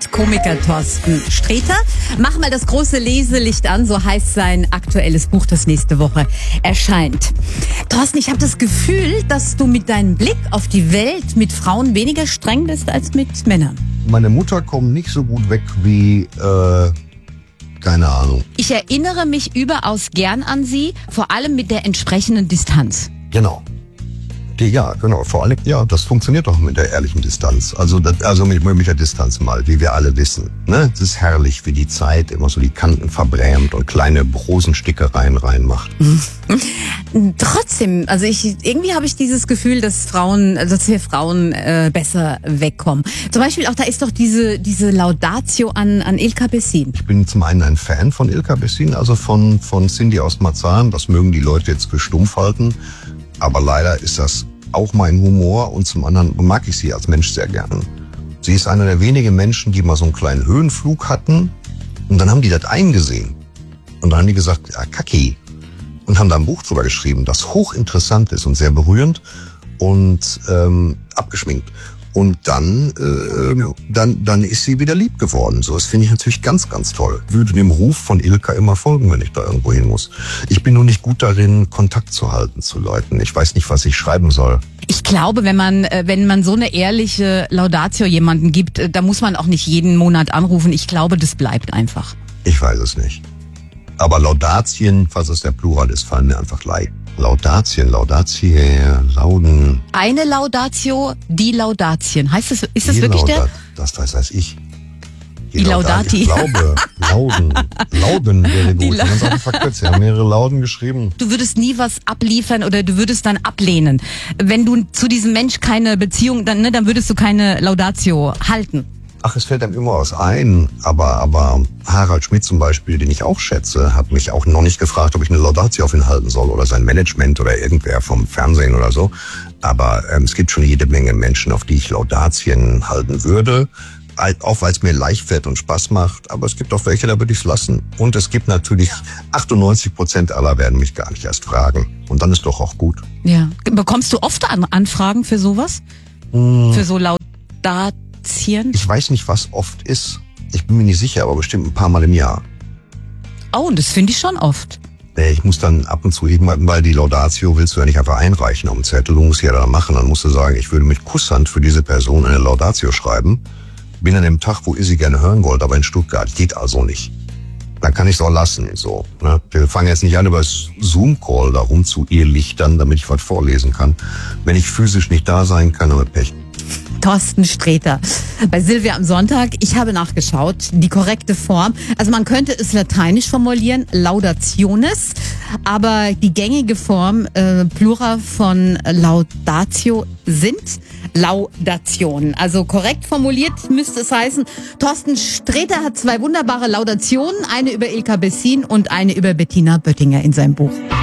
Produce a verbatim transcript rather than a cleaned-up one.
mit Komiker Thorsten Sträter. Mach mal das große Leselicht an, so heißt sein aktuelles Buch, das nächste Woche erscheint. Thorsten, ich habe das Gefühl, dass du mit deinem Blick auf die Welt mit Frauen weniger streng bist als mit Männern. Meine Mutter kommt nicht so gut weg wie, äh, keine Ahnung. Ich erinnere mich überaus gern an sie, vor allem mit der entsprechenden Distanz. Genau. Die, ja, genau. Vor allem, ja, das funktioniert doch mit der ehrlichen Distanz. Also, das, also mit, mit der Distanz mal, wie wir alle wissen. Ne? Es ist herrlich, wie die Zeit immer so die Kanten verbrämt und kleine Rosenstickereien reinmacht. Trotzdem, also ich irgendwie habe ich dieses Gefühl, dass Frauen, dass wir Frauen äh, besser wegkommen. Zum Beispiel auch da ist doch diese diese Laudatio an an Ilka Bessin. Ich bin zum einen ein Fan von Ilka Bessin, also von von Cindy aus Marzahn. Das mögen die Leute jetzt für stumpf halten, aber leider ist das auch mein Humor und zum anderen mag ich sie als Mensch sehr gern. Sie ist einer der wenigen Menschen, die mal so einen kleinen Höhenflug hatten und dann haben die das eingesehen und dann haben die gesagt, ja, Kacki. Und haben da ein Buch drüber geschrieben, das hochinteressant ist und sehr berührend und ähm, abgeschminkt. Und dann, äh, dann, dann ist sie wieder lieb geworden. So, das finde ich natürlich ganz, ganz toll. Ich würde dem Ruf von Ilka immer folgen, wenn ich da irgendwo hin muss. Ich bin nur nicht gut darin, Kontakt zu halten zu Leuten. Ich weiß nicht, was ich schreiben soll. Ich glaube, wenn man, wenn man so eine ehrliche Laudatio jemanden gibt, da muss man auch nicht jeden Monat anrufen. Ich glaube, das bleibt einfach. Ich weiß es nicht. Aber Laudatien, falls es der Plural ist, fallen mir einfach leid. Laudatien, Laudatie, Lauden. Eine Laudatio, die Laudatien. Heißt das, ist das Die wirklich Laudat, der? Das weiß, weiß ich. Die, die Laudati. Ich glaube, Lauden. Lauden wäre gut. La- Ganz einfach verkürzt. Sie haben mehrere Lauden geschrieben. Du würdest nie was abliefern oder du würdest dann ablehnen. Wenn du zu diesem Mensch keine Beziehung, dann, ne, dann würdest du keine Laudatio halten. Ach, es fällt einem immer was ein, aber aber Harald Schmidt zum Beispiel, den ich auch schätze, hat mich auch noch nicht gefragt, ob ich eine Laudatio auf ihn halten soll oder sein Management oder irgendwer vom Fernsehen oder so. Aber ähm, es gibt schon jede Menge Menschen, auf die ich Laudatien halten würde, auch weil es mir leicht fällt und Spaß macht. Aber es gibt auch welche, da würde ich es lassen. Und es gibt natürlich achtundneunzig Prozent aller werden mich gar nicht erst fragen. Und dann ist doch auch gut. Ja. Bekommst du oft An- Anfragen für sowas? Hm. Für so Laudatien? Ich weiß nicht, was oft ist. Ich bin mir nicht sicher, aber bestimmt ein paar Mal im Jahr. Oh, und das finde ich schon oft. Ich muss dann ab und zu irgendwann, weil die Laudatio willst du ja nicht einfach einreichen auf dem Zettel, du musst ja dann machen. Dann musst du sagen, ich würde mit Kusshand für diese Person eine Laudatio schreiben. Bin an dem Tag, wo ihr sie gerne hören wollt, aber in Stuttgart. Geht also nicht. Dann kann ich es auch lassen. So, ne? Wir fangen jetzt nicht an, über das Zoom-Call darum zu irrlichtern, damit ich was vorlesen kann. Wenn ich physisch nicht da sein kann, dann mit Pech. Thorsten Sträter bei Silvia am Sonntag. Ich habe nachgeschaut, die korrekte Form. Also man könnte es lateinisch formulieren, Laudationes, aber die gängige Form, äh, Plural von Laudatio sind Laudationen. Also korrekt formuliert müsste es heißen, Thorsten Sträter hat zwei wunderbare Laudationen, eine über Ilka Bessin und eine über Bettina Böttinger in seinem Buch.